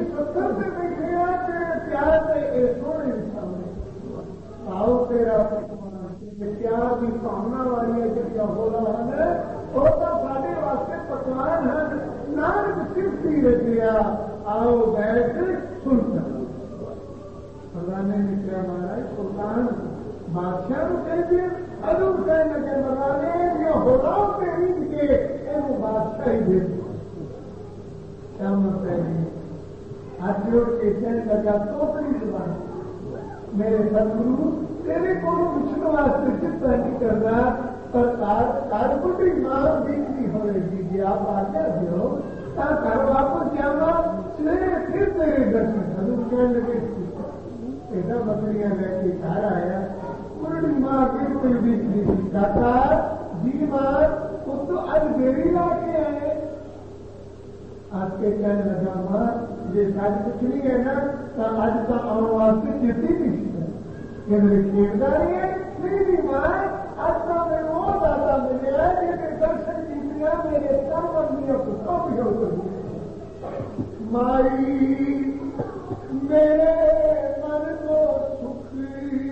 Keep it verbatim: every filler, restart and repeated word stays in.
پتھر سے بیٹھے آ تیرے پیار سے اے سونے سامنے آؤ تیرا پیار کی کامنا والی ہے جب ہو رہا ہے اور تو سارے واسطے پکوان ہیں نانک صرف ہی رہتے آؤ بیٹھ سن کر فلانے نے کیا مارا سلطان بادشاہ کو کہتے ادو کہنے کے مرانے جو ہو رہا تیری کے وہ بادشاہ ہی دے کیا مطلب ہے آج کے کہنے لگا تو اپنی زبان میرے سدگرو تیرے کو پوچھنے واسطے چنتا نہیں کر رہا پر کارکوٹی مار دیکھنی ہوئے گی جی آپ آگے دو کر واپس جانا پھر تیرے درشن ضرور کہنے لگے ایسا بکریاں لے کے گھر آیا پوری ماں کی کوئی بیچ نہیں کہتا جی ماں وہ تو آج دیری لا کے آئے آپ کے کہنے لگا ماں یہ ساتھ کچھ نہیں ہے نا تو آج کا آنے واسطے چیتی نہیں کہ میرے کھیتداری ہے نہیں ماں آج کا میں وہ دادا ملے ہے میرے درشن کی دیا میرے کام بندیا پتوں بھی ہو گئی مائی میرے من کو سکھ